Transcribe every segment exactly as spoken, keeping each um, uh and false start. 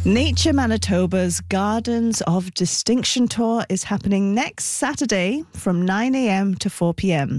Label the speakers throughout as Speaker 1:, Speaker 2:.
Speaker 1: Nature Manitoba's Gardens of Distinction Tour is happening next Saturday from nine a.m. to four p.m.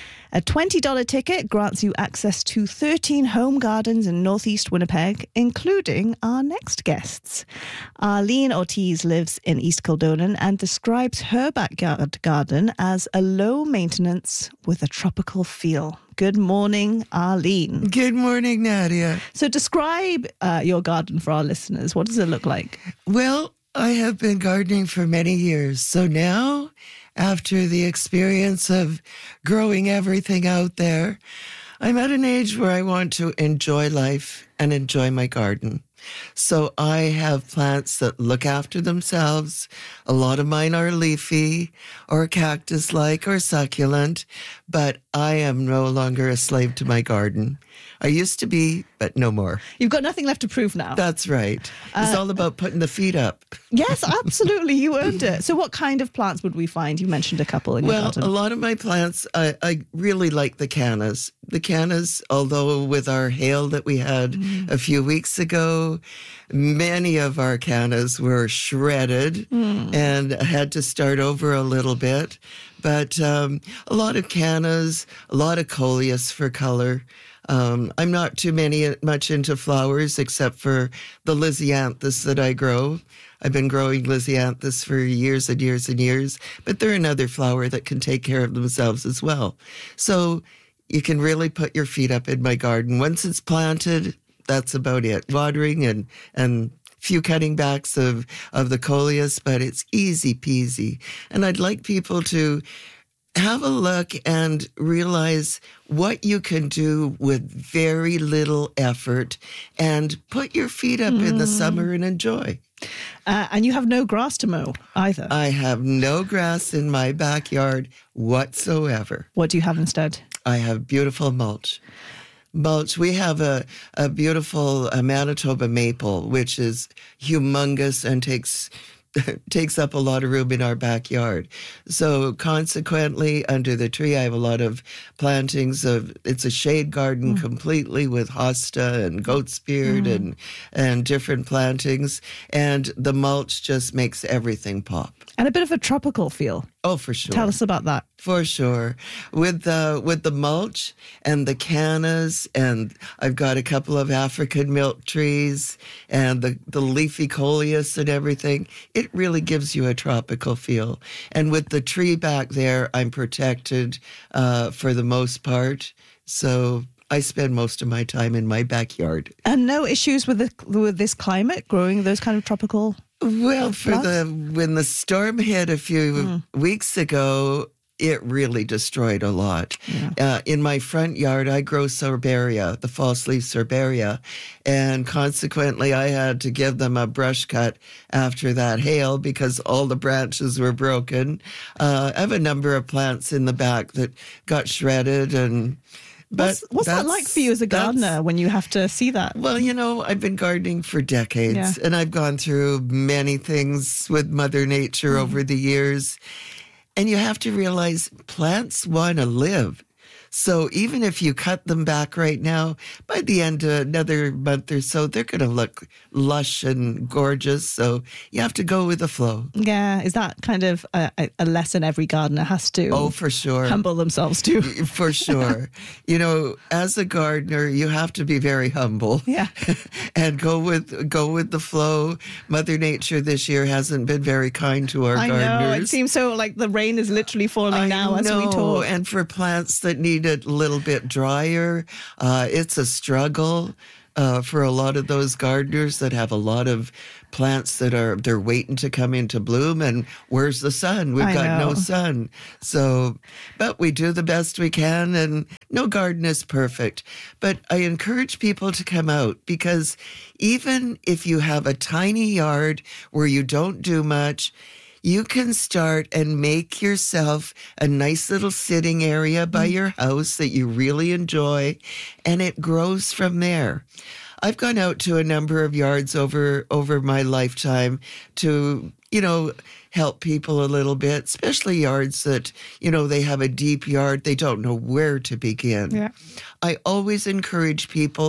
Speaker 1: A twenty dollars ticket grants you access to thirteen home gardens in northeast Winnipeg, including our next guests. Arlene Ortiz lives in East Kildonan and describes her backyard garden as a low maintenance with a tropical feel. Good morning, Arlene.
Speaker 2: Good morning, Nadia.
Speaker 1: So describe uh, your garden for our listeners. What does it look like?
Speaker 2: Well, I have been gardening for many years. So now, after the experience of growing everything out there, I'm at an age where I want to enjoy life and enjoy my garden. So I have plants that look after themselves. A lot of mine are leafy or cactus-like or succulent, but I am no longer a slave to my garden. I used to be, but no more.
Speaker 1: You've got nothing left to prove now.
Speaker 2: That's right. It's uh, all about putting the feet up.
Speaker 1: Yes, absolutely. You earned it. So what kind of plants would we find? You mentioned a couple in your
Speaker 2: Well,
Speaker 1: garden.
Speaker 2: a lot of my plants, I, I really like the cannas. The cannas, although with our hail that we had mm. a few weeks ago, many of our cannas were shredded mm. and had to start over a little bit. But um, a lot of cannas, a lot of coleus for color. Um, I'm not too many much into flowers except for the Lisianthus that I grow. I've been growing Lisianthus for years and years and years, but they're another flower that can take care of themselves as well. So you can really put your feet up in my garden. Once it's planted, that's about it. Watering and and few cutting backs of, of the coleus, but it's easy peasy. And I'd like people to have a look and realize what you can do with very little effort and put your feet up mm. in the summer and enjoy.
Speaker 1: Uh, and you have no grass to mow either.
Speaker 2: I have no grass in my backyard whatsoever.
Speaker 1: What do you have instead?
Speaker 2: I have beautiful mulch. Mulch. We have a, a beautiful a Manitoba maple, which is humongous and takes takes up a lot of room in our backyard. So consequently, under the tree, I have a lot of plantings of, it's a shade garden mm. completely with hosta and goat's beard mm. and, and different plantings. And the mulch just makes everything pop.
Speaker 1: And a bit of a tropical feel.
Speaker 2: Oh, for sure.
Speaker 1: Tell us about that.
Speaker 2: For sure. With the, with the mulch and the cannas, and I've got a couple of African milk trees and the, the leafy coleus and everything, it really gives you a tropical feel. And with the tree back there, I'm protected uh, for the most part. So I spend most of my time in my backyard.
Speaker 1: And no issues with the, with this climate, growing those kind of tropical
Speaker 2: Well, for
Speaker 1: plants?
Speaker 2: the when the storm hit a few mm. weeks ago, it really destroyed a lot. Yeah. Uh, in my front yard, I grow sorbaria, the false leaf sorbaria, and consequently, I had to give them a brush cut after that hail because all the branches were broken. Uh, I have a number of plants in the back that got shredded and... But
Speaker 1: what's, what's that like for you as a gardener when you have to see that?
Speaker 2: Well, you know, I've been gardening for decades yeah. and I've gone through many things with Mother Nature mm. over the years. And you have to realize plants want to live. So even if you cut them back right now, by the end of another month or so, they're going to look lush and gorgeous. So you have to go with the flow.
Speaker 1: Yeah. Is that kind of a, a lesson every gardener has to
Speaker 2: oh, for sure.
Speaker 1: humble themselves to?
Speaker 2: For sure. You know, as a gardener, you have to be very humble.
Speaker 1: Yeah.
Speaker 2: And go with go with the flow. Mother Nature this year hasn't been very kind to our
Speaker 1: I
Speaker 2: gardeners.
Speaker 1: I know. It seems so like the rain is literally falling
Speaker 2: I
Speaker 1: now
Speaker 2: know.
Speaker 1: as we talk.
Speaker 2: And for plants that need it a little bit drier. Uh, it's a struggle uh, for a lot of those gardeners that have a lot of plants that are, they're waiting to come into bloom. And where's the sun? We've
Speaker 1: I
Speaker 2: got
Speaker 1: know.
Speaker 2: no sun. So, but we do the best we can, and no garden is perfect. But I encourage people to come out because even if you have a tiny yard where you don't do much, you can start and make yourself a nice little sitting area by your house that you really enjoy, and it grows from there. I've gone out to a number of yards over over my lifetime to, you know, help people a little bit, especially yards that, you know, they have a deep yard. They don't know where to begin.
Speaker 1: Yeah.
Speaker 2: I always encourage people,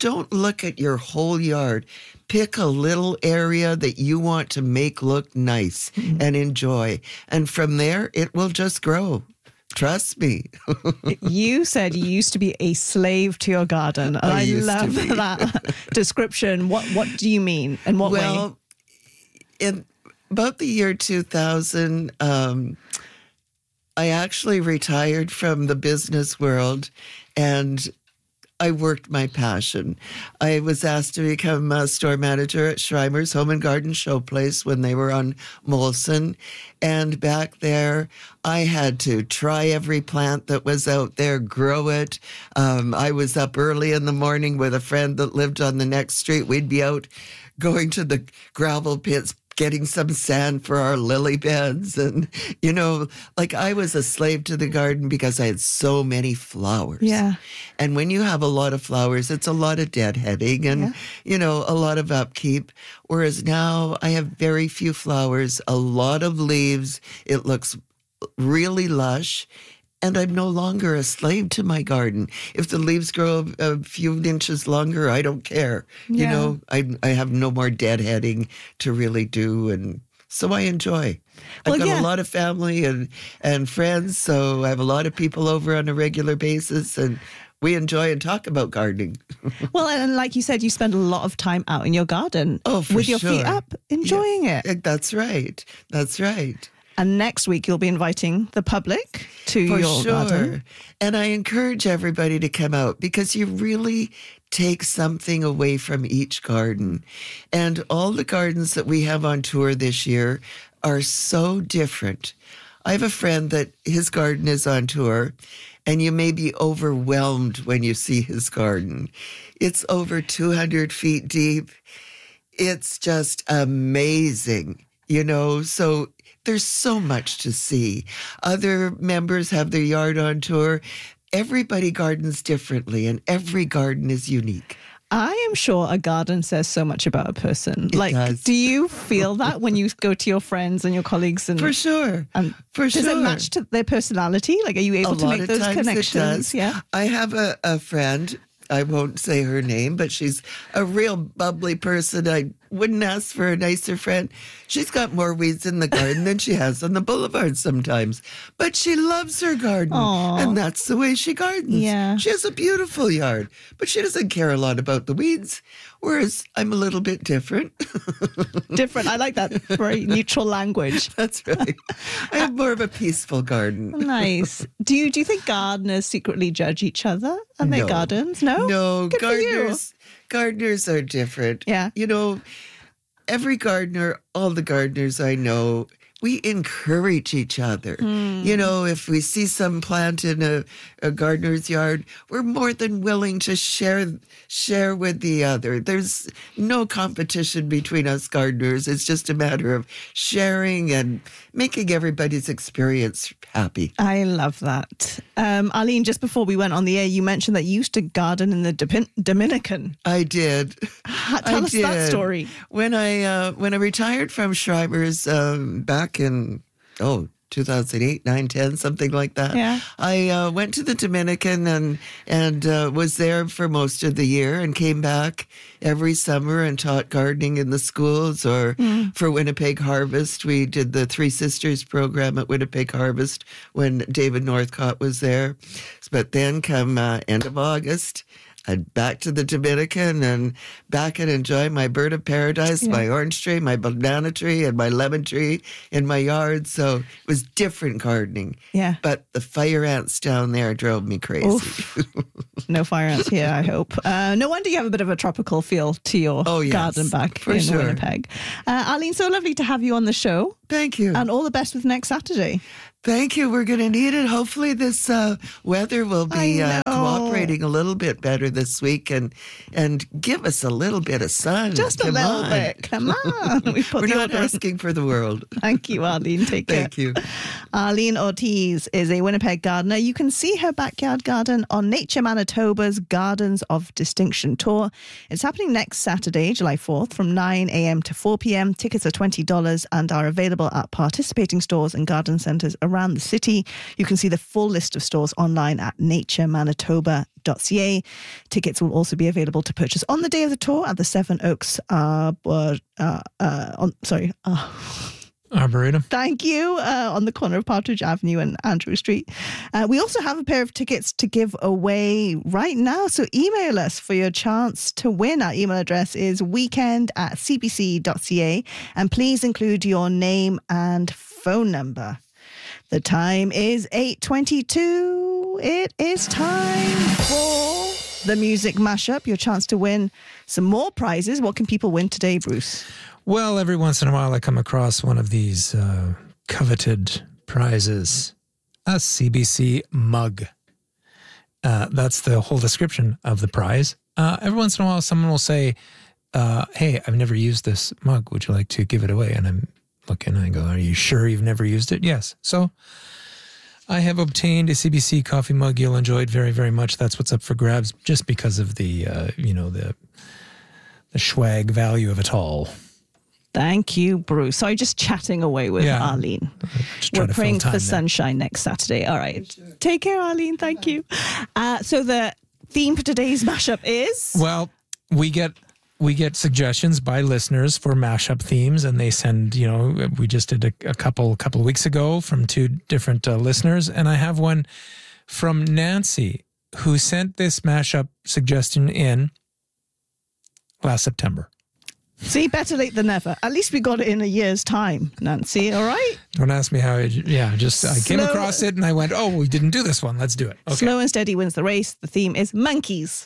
Speaker 2: don't look at your whole yard. Pick a little area that you want to make look nice mm-hmm. and enjoy. And from there, it will just grow. Trust me.
Speaker 1: You said you used to be a slave to your garden. And I, I love that description. What What do you mean? And what
Speaker 2: well,
Speaker 1: way?
Speaker 2: Well, in about the year two thousand, um, I actually retired from the business world and I worked my passion. I was asked to become a store manager at Schreimer's Home and Garden Showplace when they were on Molson. And back there, I had to try every plant that was out there, grow it. Um, I was up early in the morning with a friend that lived on the next street. We'd be out going to the gravel pits, getting some sand for our lily beds. And, you know, like I was a slave to the garden because I had so many flowers.
Speaker 1: Yeah.
Speaker 2: And when you have a lot of flowers, it's a lot of deadheading and, yeah. you know, a lot of upkeep. Whereas now I have very few flowers, a lot of leaves. It looks really lush. And I'm no longer a slave to my garden. If the leaves grow a, a few inches longer, I don't care. Yeah. You know, I I have no more deadheading to really do. And so I enjoy. Well, I've got yeah. a lot of family and, and friends. So I have a lot of people over on a regular basis. And we enjoy and talk about gardening.
Speaker 1: Well, and like you said, you spend a lot of time out in your garden.
Speaker 2: Oh, for
Speaker 1: with your
Speaker 2: sure.
Speaker 1: feet up, enjoying
Speaker 2: yeah.
Speaker 1: it.
Speaker 2: That's right. That's right.
Speaker 1: And next week, you'll be inviting the public to
Speaker 2: For
Speaker 1: your
Speaker 2: sure.
Speaker 1: garden.
Speaker 2: And I encourage everybody to come out because you really take something away from each garden. And all the gardens that we have on tour this year are so different. I have a friend that his garden is on tour, and you may be overwhelmed when you see his garden. It's over two hundred feet deep. It's just amazing, you know, so there's so much to see. Other members have their yard on tour. Everybody gardens differently, and every garden is unique.
Speaker 1: I am sure a garden says so much about a person.
Speaker 2: It
Speaker 1: like,
Speaker 2: does.
Speaker 1: Do you feel that when you go to your friends and your colleagues? And
Speaker 2: For sure.
Speaker 1: And
Speaker 2: For
Speaker 1: does
Speaker 2: sure.
Speaker 1: it match to their personality? Like, are you able
Speaker 2: a
Speaker 1: to
Speaker 2: lot
Speaker 1: make
Speaker 2: of
Speaker 1: those
Speaker 2: times
Speaker 1: connections?
Speaker 2: It does.
Speaker 1: Yeah.
Speaker 2: I have a, a friend. I won't say her name, but she's a real bubbly person. I wouldn't ask for a nicer friend. She's got more weeds in the garden than she has on the boulevard sometimes. But she loves her garden.
Speaker 1: Aww.
Speaker 2: And that's the way she gardens.
Speaker 1: Yeah.
Speaker 2: She has a beautiful yard, but she doesn't care a lot about the weeds. Whereas I'm a little bit different.
Speaker 1: Different. I like that very neutral language.
Speaker 2: That's right. I have more of a peaceful garden.
Speaker 1: Nice. Do you do you think gardeners secretly judge each other and their
Speaker 2: No.
Speaker 1: gardens? No?
Speaker 2: No,
Speaker 1: Good for you.
Speaker 2: gardeners gardeners are different.
Speaker 1: Yeah.
Speaker 2: You know, every gardener, all the gardeners I know, we encourage each other.
Speaker 1: Mm.
Speaker 2: You know, if we see some plant in a, a gardener's yard, we're more than willing to share share with the other. There's no competition between us gardeners. It's just a matter of sharing and making everybody's experience happy.
Speaker 1: I love that. Um, Arlene, just before we went on the air, you mentioned that you used to garden in the Dopin- Dominican.
Speaker 2: I did.
Speaker 1: Ha- Tell
Speaker 2: I
Speaker 1: us
Speaker 2: did.
Speaker 1: that story.
Speaker 2: When I uh, when I retired from Schreiber's um, back in oh two thousand eight, nine, ten, something like that.
Speaker 1: Yeah.
Speaker 2: I uh, went to the Dominican and and uh, was there for most of the year and came back every summer and taught gardening in the schools or mm. for Winnipeg Harvest. We did the Three Sisters program at Winnipeg Harvest when David Northcott was there. But then come uh, end of August, I'd back to the Dominican and back and enjoy my bird of paradise, yeah. my orange tree, my banana tree, and my lemon tree in my yard. So it was different gardening.
Speaker 1: Yeah.
Speaker 2: But the fire ants down there drove me crazy.
Speaker 1: No fire ants here, I hope. Uh, no wonder you have a bit of a tropical feel to your
Speaker 2: oh, yes,
Speaker 1: garden back
Speaker 2: for
Speaker 1: in
Speaker 2: sure.
Speaker 1: Winnipeg. Uh, Arlene, so lovely to have you on the show.
Speaker 2: Thank you.
Speaker 1: And all the best with next Saturday.
Speaker 2: Thank you. We're going to need it. Hopefully this uh, weather will be uh, cooperating a little bit better this week and and give us a little bit of sun.
Speaker 1: Just a
Speaker 2: Come
Speaker 1: little
Speaker 2: on.
Speaker 1: bit. Come on. We put
Speaker 2: We're
Speaker 1: the
Speaker 2: not
Speaker 1: order in.
Speaker 2: asking for the world.
Speaker 1: Thank you, Arlene. Take care.
Speaker 2: Thank you.
Speaker 1: Arlene Ortiz is a Winnipeg gardener. You can see her backyard garden on Nature Manitoba's Gardens of Distinction tour. It's happening next Saturday, July fourth, from nine a.m. to four p.m. Tickets are twenty dollars and are available at participating stores and garden centres around around the city. You can see the full list of stores online at nature manitoba dot c a. Tickets will also be available to purchase on the day of the tour at the Seven Oaks, uh, uh, uh, on, sorry, uh,
Speaker 3: Arboretum.
Speaker 1: Thank you. Uh, on the corner of Partridge Avenue and Andrew Street. Uh, we also have a pair of tickets to give away right now. So email us for your chance to win. Our email address is weekend at c b c dot c a. And please include your name and phone number. The time is eight twenty-two. It is time for the music mashup. Your chance to win some more prizes. What can people win today, Bruce?
Speaker 3: Well, every once in a while I come across one of these uh, coveted prizes, a C B C mug. Uh, that's the whole description of the prize. Uh, every once in a while someone will say, uh, hey, I've never used this mug. Would you like to give it away? And I'm looking and I go, are you sure you've never used it? Yes. So I have obtained a C B C coffee mug. You'll enjoy it very, very much. That's what's up for grabs just because of the, uh, you know, the, the swag value of it all.
Speaker 1: Thank you, Bruce. Sorry, just chatting away with
Speaker 3: Yeah.
Speaker 1: Arlene.
Speaker 3: We're
Speaker 1: praying for sunshine next Saturday. All right. Sure. Take care, Arlene. Thank you. Uh, so the theme for today's mashup is?
Speaker 3: Well, we get we get suggestions by listeners for mashup themes, and they send, you know, we just did a, a couple couple of weeks ago from two different uh, listeners, and I have one from Nancy who sent this mashup suggestion in last September.
Speaker 1: See, better late than never. At least we got it in a year's time, Nancy, all right?
Speaker 3: Don't ask me how, I, yeah, just I came
Speaker 1: Slow,
Speaker 3: across it and I went, oh, we didn't do this one. Let's do it. Okay.
Speaker 1: Slow and steady wins the race. The theme is monkeys.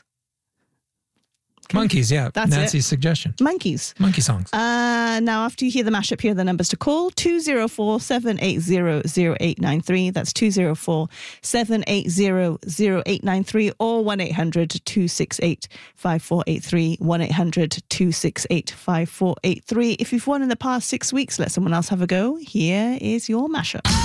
Speaker 3: Monkeys, yeah.
Speaker 1: That's
Speaker 3: Nancy's
Speaker 1: it.
Speaker 3: suggestion.
Speaker 1: Monkeys.
Speaker 3: Monkey songs.
Speaker 1: Uh, now, after you hear the mashup, here are the numbers to call. two oh four, seven eight zero, zero eight nine three. That's two oh four, seven eight zero, zero eight nine three or one eight hundred, two six eight, five four eight three. one eight hundred, two six eight, five four eight three. If you've won in the past six weeks, let someone else have a go. Here is your mashup.